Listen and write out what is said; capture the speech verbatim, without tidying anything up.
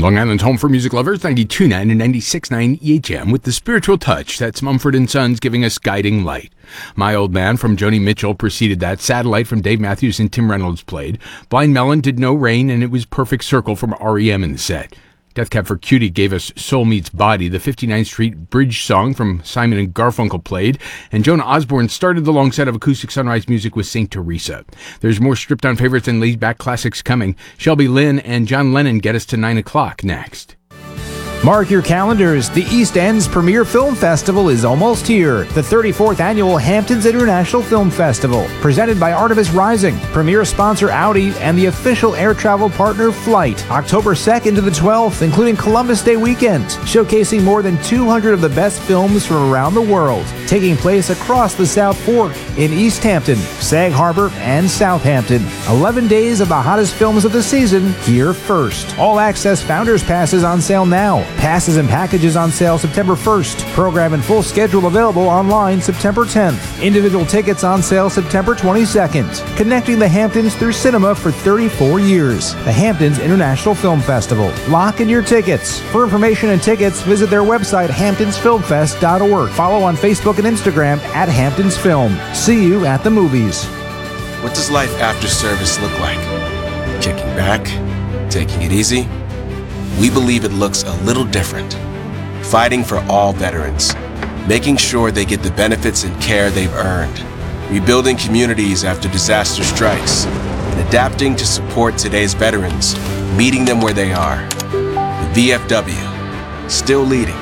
Long Island's home for music lovers, ninety-two point nine and ninety-six point nine E H M with the spiritual touch. That's Mumford and Sons giving us Guiding Light. My Old Man from Joni Mitchell preceded that. Satellite from Dave Matthews and Tim Reynolds played. Blind Melon did No Rain, and it was Perfect Circle from R E M in the set. Death Cab for Cutie gave us Soul Meets Body. The fifty-ninth Street Bridge song from Simon and Garfunkel played, and Jonah Osborne started the long set of acoustic sunrise music with Saint Teresa. There's more stripped-down favorites and laid-back classics coming. Shelby Lynn and John Lennon get us to nine o'clock next. Mark your calendars. The East End's premier film festival is almost here. The thirty-fourth Annual Hamptons International Film Festival, presented by Artemis Rising, premier sponsor Audi, and the official air travel partner Flight. October second to the twelfth, including Columbus Day weekend, showcasing more than two hundred of the best films from around the world, taking place across the South Fork, in East Hampton, Sag Harbor, and Southampton. eleven days of the hottest films of the season, here first. All access Founders Passes on sale now. Passes and packages on sale September first. Program and full schedule available online September tenth. Individual tickets on sale September twenty-second. Connecting the Hamptons through cinema for thirty-four years. The Hamptons International Film Festival. Lock in your tickets. For information and tickets, visit their website hamptons film fest dot org. Follow on Facebook and Instagram at Hamptons Film. See you at the movies. What does life after service look like? Kicking back? Taking it easy? We believe it looks a little different. Fighting for all veterans, making sure they get the benefits and care they've earned, rebuilding communities after disaster strikes, and adapting to support today's veterans, meeting them where they are. The V F W, still leading.